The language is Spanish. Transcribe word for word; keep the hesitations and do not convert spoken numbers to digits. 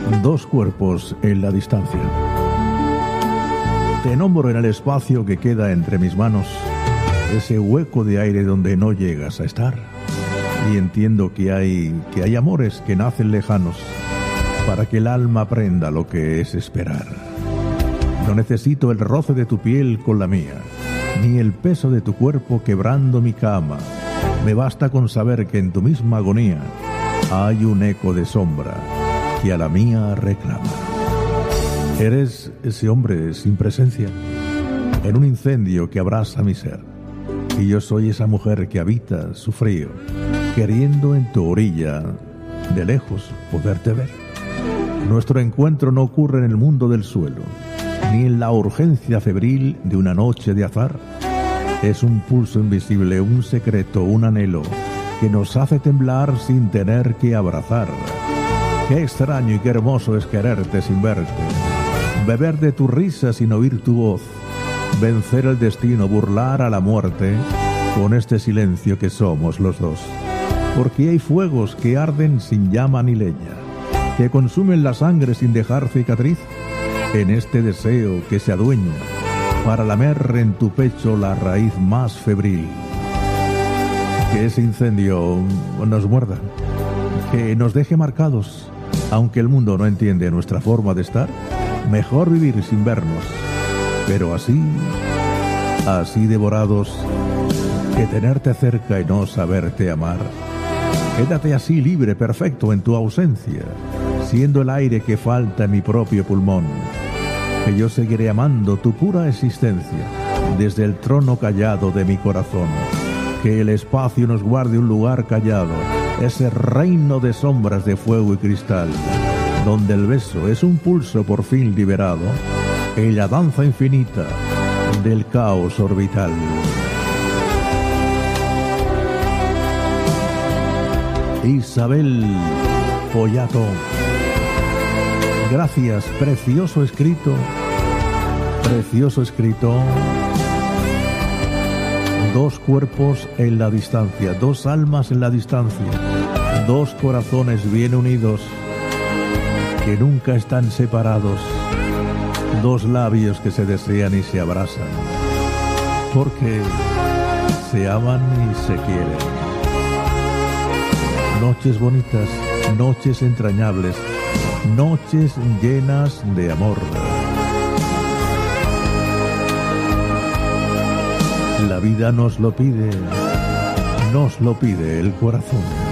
Dos cuerpos en la distancia. Te nombro en el espacio que queda entre mis manos, ese hueco de aire donde no llegas a estar. Y entiendo que hay, que hay amores que nacen lejanos para que el alma aprenda lo que es esperar. No necesito el roce de tu piel con la mía, ni el peso de tu cuerpo quebrando mi cama. Me basta con saber que en tu misma agonía hay un eco de sombra que a la mía reclama. Eres ese hombre sin presencia en un incendio que abrasa mi ser, y yo soy esa mujer que habita su frío, queriendo en tu orilla de lejos poderte ver. Nuestro encuentro no ocurre en el mundo del suelo, ni en la urgencia febril de una noche de azar. Es un pulso invisible, un secreto, un anhelo que nos hace temblar sin tener que abrazar. Qué extraño y qué hermoso es quererte sin verte, beber de tu risa sin oír tu voz, vencer el destino, burlar a la muerte con este silencio que somos los dos. Porque hay fuegos que arden sin llama ni leña, que consumen la sangre sin dejar cicatriz, en este deseo que se adueña para lamer en tu pecho la raíz más febril. Que ese incendio nos muerda, que nos deje marcados, aunque el mundo no entiende nuestra forma de estar. Mejor vivir sin vernos, pero así, así devorados, que tenerte cerca y no saberte amar. Quédate así libre, perfecto en tu ausencia, siendo el aire que falta en mi propio pulmón, que yo seguiré amando tu pura existencia desde el trono callado de mi corazón. Que el espacio nos guarde un lugar callado, ese reino de sombras de fuego y cristal, donde el beso es un pulso por fin liberado en la danza infinita del caos orbital. Isabel Pollato. Gracias, precioso escrito, precioso escrito. Dos cuerpos en la distancia, dos almas en la distancia, dos corazones bien unidos que nunca están separados, dos labios que se desean y se abrazan, porque se aman y se quieren. Noches bonitas, noches entrañables, noches llenas de amor. La vida nos lo pide, nos lo pide el corazón.